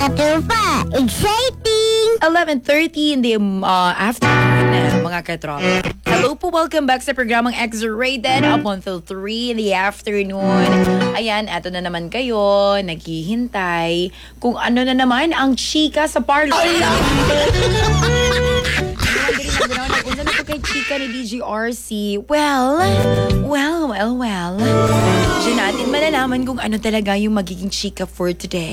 Katupa, exciting! 11:30 in the afternoon, mga katropa. Hello po, welcome back sa programang X-Rated up until 3 in the afternoon. Ayan, eto na naman kayo, naghihintay kung ano na naman ang chika sa parlor. Una na po kay chika ni DGRC. Well. Diyan natin malalaman kung ano talaga yung magiging chika for today.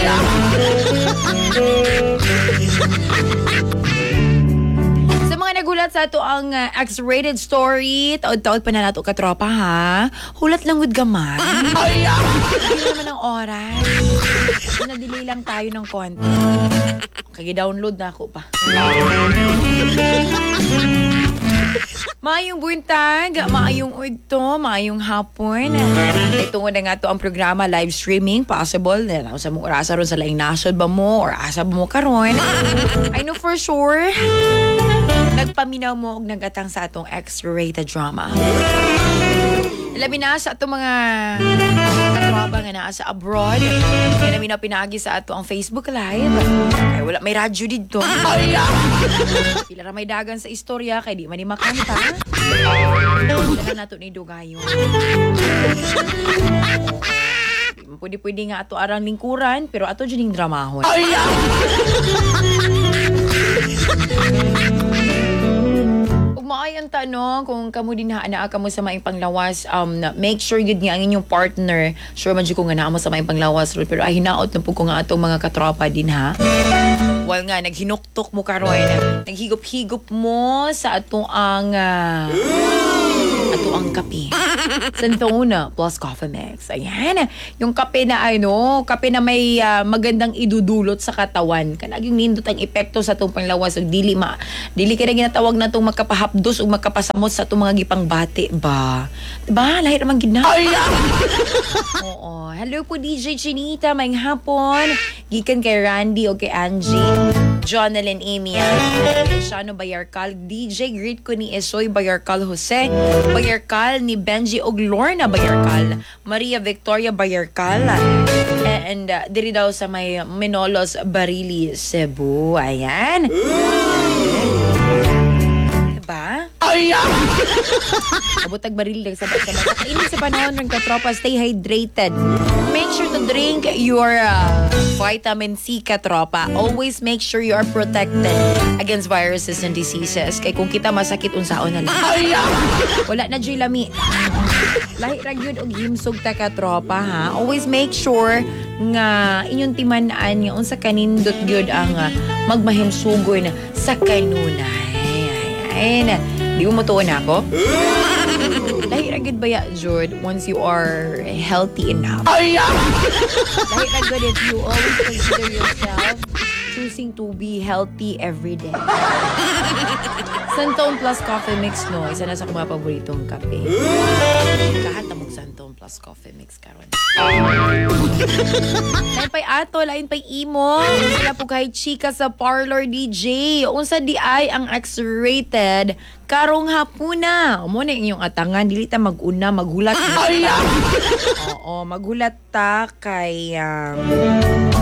Sa mga nagulat sa ito ang X-rated story, taod-taod pa na nato katropa ha. Hulat lang with gamay. Hindi naman ang oras. Na-delay lang tayo ng konti. Kagi-download na ako pa. Maayong buntag, maayong ugto, maayong hapon. Itungod na nga to ang programa live streaming, possible na sa mong orasa ron sa laing nasod ba mo or asa ba mo karon. I know for sure, nagpaminaw mo og nagatang sa atong X-rated drama. Labi na sa itong mga katropa nga naa sa abroad. Kaya namin na pinagi sa ato ang Facebook Live. Kaya wala may radyo dito. Pila ra may dagan sa istorya kaya di man ni makanta. Wala na ito ni Dugayon. Pwede nga ato arang lingkuran pero ato dyan yung dramahon. Maay ang tanong kung kamo din naa kamo sa maing panglawas, make sure gud nga ang inyong partner sure man jud ko nga naa mo sa maing panglawas pero ay hinaot na po ko nga atong mga katropa din ha. Well nga naghinuktok mo karon, naghigop-higop mo sa ato ang kape. Santona plus coffee mix. Ayan. Yung kape na kape na may magandang idudulot sa katawan. Kanaging nindot ang epekto sa itong panglawas. Dili ka na ginatawag na itong magkapahapdos o magkapasamot sa itong mga gipang bati ba? Diba? Lahir naman gina. Oo. Hello po DJ Chinita. Maing hapon. Gikan kay Randy o kay Angie. Jonalyn Emia. Shano Bayarkal. DJ greet ko ni Esoy Bayarkal Jose. Bayarkal ni Benji og Lorna Bayarkal. Maria Victoria Bayarkal. And diri daw sa may Minolos Barili, Cebu. Ayan. Diba? Abutag baril lang sa kainin sa panahon ng katropa. Stay hydrated. Make sure to drink your vitamin C katropa. Always make sure you are protected against viruses and diseases. Kay kung kita masakit unsaon na lang. Wala na dyan lami. Lahi ra gyud og himsog ta katropa ha. Always make sure nga inyong timan-an nga unsa kanindot gyud ang magmahimsugon sa kanunay. Ayun. Di mo matuon ako? Lahi ra gyud baya, Jord, once you are healthy enough. Lahi ra gyud if you always consider yourself choosing to be healthy every day. Santone plus coffee mix, no? Isa na sa mga paboritong kape. Lahat na mong Santone plus coffee mix karon. Lain pa'y ato, lain pa'y imo. Sila po kahit chika sa parlor DJ. Unsa di ay ang X-rated karong hapuna. Mo na inyong atangan, dili ta mag-una, maghulat. Oo, maghulat ta kay